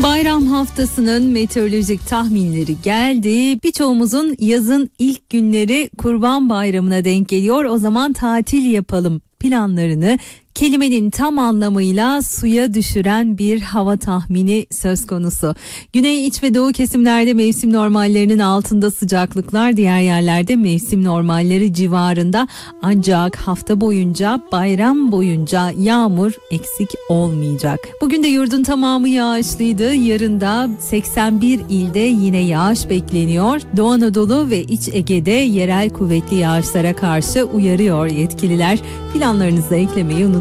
Bayram haftasının meteorolojik tahminleri geldi. Birçoğumuzun yazın ilk günleri Kurban Bayramı'na denk geliyor. O zaman tatil yapalım planlarını kelimenin tam anlamıyla suya düşüren bir hava tahmini söz konusu. Güney, iç ve doğu kesimlerde mevsim normallerinin altında sıcaklıklar, diğer yerlerde mevsim normalleri civarında. Ancak hafta boyunca, bayram boyunca yağmur eksik olmayacak. Bugün de yurdun tamamı yağışlıydı. Yarın da 81 ilde yine yağış bekleniyor. Doğu Anadolu ve İç Ege'de yerel kuvvetli yağışlara karşı uyarıyor yetkililer. Planlarınızı eklemeyi unutmayın.